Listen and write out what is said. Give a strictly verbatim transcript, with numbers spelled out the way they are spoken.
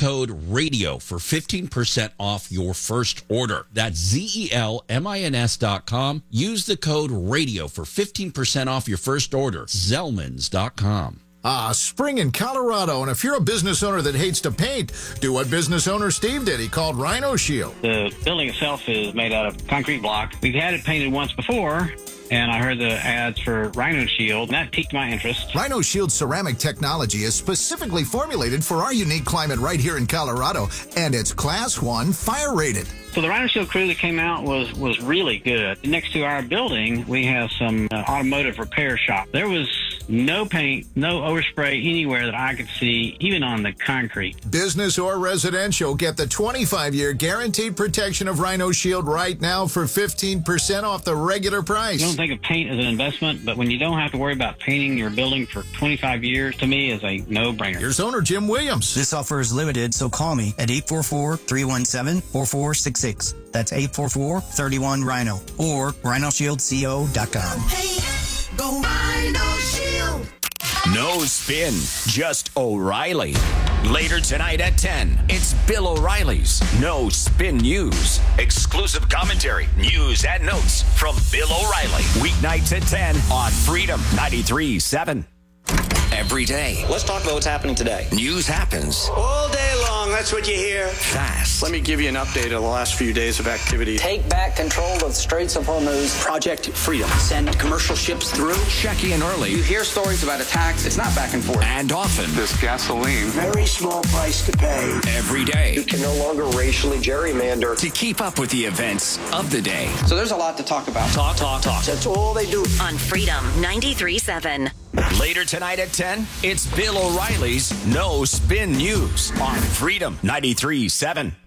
code RADIO for fifteen percent off your first order. That's Z E L M I N S dot com. Use the code RADIO for fifteen percent off your first order. Zellmans dot com. Ah, spring in Colorado, and if you're a business owner that hates to paint, do what business owner Steve did. He called Rhino Shield. The building itself is made out of concrete block. We've had it painted once before, and I heard the ads for Rhino Shield, and that piqued my interest. Rhino Shield ceramic technology is specifically formulated for our unique climate right here in Colorado, and it's Class one fire rated. So the Rhino Shield crew that came out was, was really good. Next to our building, we have some uh, automotive repair shop. There was no paint, no overspray anywhere that I could see, even on the concrete. Business or residential, get the twenty-five year guaranteed protection of Rhino Shield right now for fifteen percent off the regular price. You don't think of paint as an investment, but when you don't have to worry about painting your building for twenty-five years, to me is a no-brainer. Here's owner Jim Williams. This offer is limited, so call me at eight four four, three one seven, four four six six. That's eight four four, three one, Rhino or rhino shield co dot com. Hey, go Rhino Shield. No spin, just O'Reilly. Later tonight at ten, it's Bill O'Reilly's No Spin News. Exclusive commentary, news, and notes from Bill O'Reilly. Weeknights at ten on Freedom ninety-three point seven. Every day. Let's talk about what's happening today. News happens all day long. That's what you hear. Fast. Let me give you an update of the last few days of activity. Take back control of the Straits of Hormuz. Project Freedom. Send commercial ships through. Checky and early. You hear stories about attacks. It's not back and forth. And often. This gasoline. Very small price to pay. Every day. You can no longer racially gerrymander. To keep up with the events of the day. So there's a lot to talk about. Talk, talk, talk. That's all they do. On Freedom ninety-three point seven. Later tonight at ten, it's Bill O'Reilly's No Spin News on Freedom ninety-three point seven.